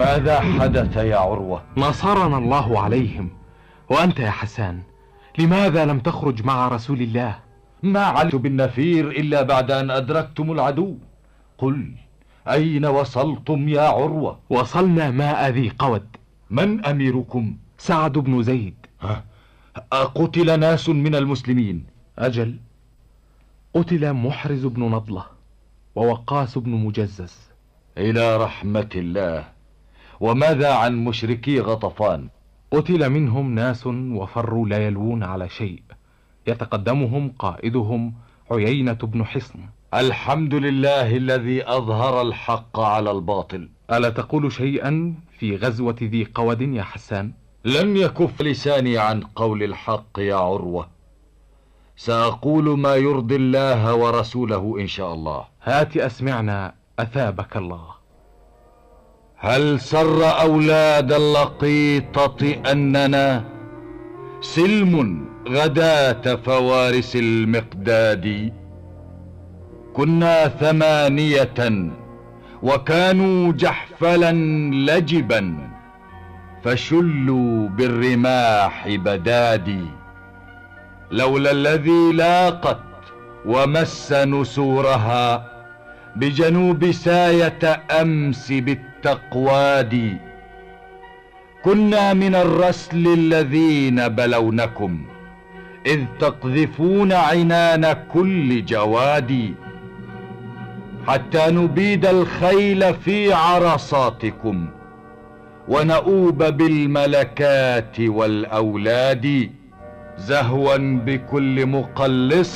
ماذا حدث يا عروة؟ نصرنا الله عليهم. وأنت يا حسان لماذا لم تخرج مع رسول الله؟ ما علمت بالنفير إلا بعد أن أدركتم العدو. قل أين وصلتم يا عروة؟ وصلنا ماء ذي قود. من أميركم؟ سعد بن زيد. أقتل ناس من المسلمين؟ أجل، قتل محرز بن نضلة ووقاص بن مجزز. إلى رحمة الله. وماذا عن مشركي غطفان؟ قتل منهم ناس وفروا لا يلوون على شيء، يتقدمهم قائدهم عيينة بن حصن. الحمد لله الذي أظهر الحق على الباطل. ألا تقول شيئا في غزوة ذي قود يا حسان؟ لن يكف لساني عن قول الحق يا عروة. سأقول ما يرضي الله ورسوله إن شاء الله. هات أسمعنا أثابك الله. هل سر أولاد اللقيطة أننا سلم غداة فوارس المقداد؟ كنا 8 وكانوا جحفلا لجبا، فشلوا بالرماح بدادي. لولا الذي لاقت ومس نسورها بجنوب ساية أمس بالتقواد. كنا من الرسل الذين بلونكم إذ تقذفون عنان كل جواد، حتى نبيد الخيل في عرصاتكم ونؤوب بالملكات والأولاد. زهوا بكل مقلص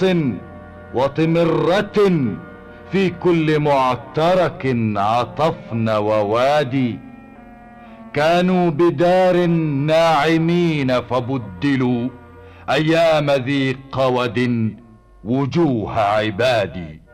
وطمرة في كل معترك عطفن ووادي. كانوا بدار ناعمين فبدلوا أيام ذي قود وجوه عبادي.